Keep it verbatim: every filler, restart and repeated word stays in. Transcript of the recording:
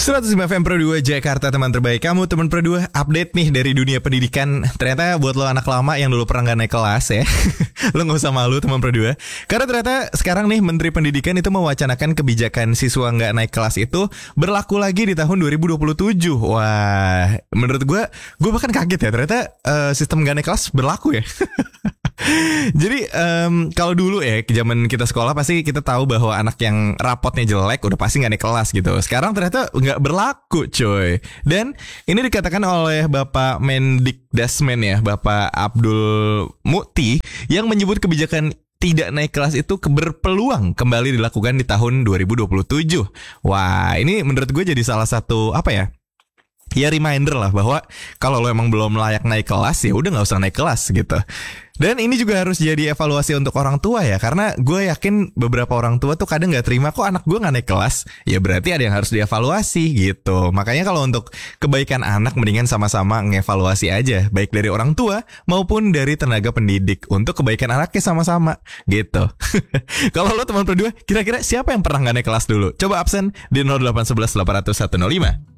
seratus lima F M Pro dua Jakarta, teman terbaik kamu. Teman Pro dua, update nih dari dunia pendidikan. Ternyata buat lo anak lama yang dulu pernah gak naik kelas ya, lo gak usah malu teman Pro dua. Karena ternyata sekarang nih Menteri Pendidikan itu mewacanakan kebijakan siswa gak naik kelas itu berlaku lagi di tahun dua ribu dua puluh tujuh. Wah, menurut gue, gue bahkan kaget ya. Ternyata uh, sistem gak naik kelas berlaku ya. Jadi um, kalau dulu ya zaman kita sekolah pasti kita tahu bahwa anak yang rapotnya jelek udah pasti gak naik kelas gitu. Sekarang ternyata gak berlaku coy. Dan ini dikatakan oleh Bapak Mendikdasmen ya, Bapak Abdul Mukti, yang menyebut kebijakan tidak naik kelas itu berpeluang kembali dilakukan di tahun dua ribu dua puluh tujuh. Wah, ini menurut gue jadi salah satu apa ya, ya reminder lah bahwa kalau lo emang belum layak naik kelas ya udah nggak usah naik kelas gitu. Dan ini juga harus jadi evaluasi untuk orang tua ya, karena gue yakin beberapa orang tua tuh kadang nggak terima kok anak gue nggak naik kelas. Ya berarti ada yang harus dievaluasi gitu. Makanya kalau untuk kebaikan anak mendingan sama-sama ngevaluasi aja, baik dari orang tua maupun dari tenaga pendidik, untuk kebaikan anaknya sama-sama gitu. Kalau lo teman berdua, kira-kira siapa yang pernah nggak naik kelas dulu? Coba absen di nol delapan satu satu delapan nol nol satu nol lima.